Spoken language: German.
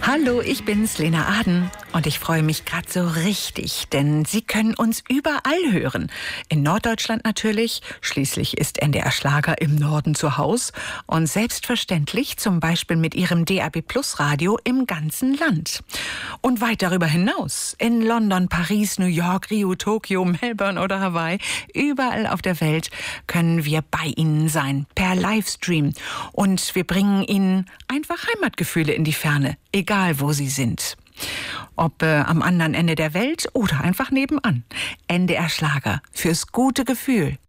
Hallo, ich bin's, Lena Aden. Und ich freue mich gerade so richtig, denn Sie können uns überall hören. In Norddeutschland natürlich, schließlich ist NDR Schlager im Norden zu Haus. Und selbstverständlich zum Beispiel mit Ihrem DAB+ Radio im ganzen Land. Und weit darüber hinaus, in London, Paris, New York, Rio, Tokio, Melbourne oder Hawaii, überall auf der Welt können wir bei Ihnen sein, per Livestream. Und wir bringen Ihnen einfach Heimatgefühle in die Ferne, egal wo Sie sind. Ob am anderen Ende der Welt oder einfach nebenan. NDR Schlager fürs gute Gefühl.